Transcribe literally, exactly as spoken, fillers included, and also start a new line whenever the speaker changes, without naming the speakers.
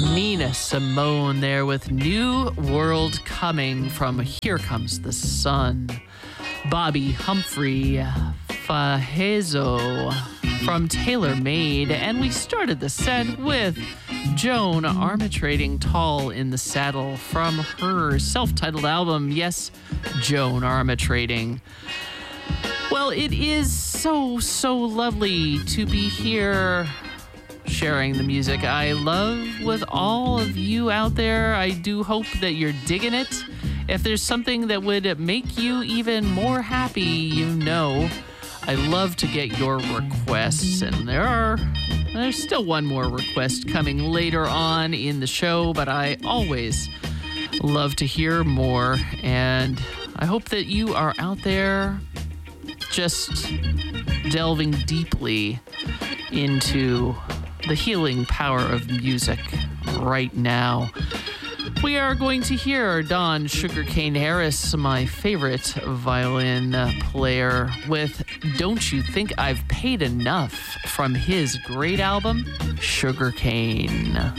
Nina Simone there with New World Coming from Here Comes the Sun. Bobby Humphrey, Fahezo from Tailor Made. And we started the set with Joan Armatrading Tall in the Saddle from her self-titled album, Yes, Joan Armatrading. Well, it is so, so lovely to be here sharing the music I love with all of you out there. I do hope that you're digging it. If there's something that would make you even more happy, you know, I love to get your requests. And there are, there's still one more request coming later on in the show, but I always love to hear more. And I hope that you are out there just delving deeply into the healing power of music right now. We are going to hear Don Sugarcane Harris, my favorite violin player, with Don't You Think I've Paid Enough from his great album, Sugarcane.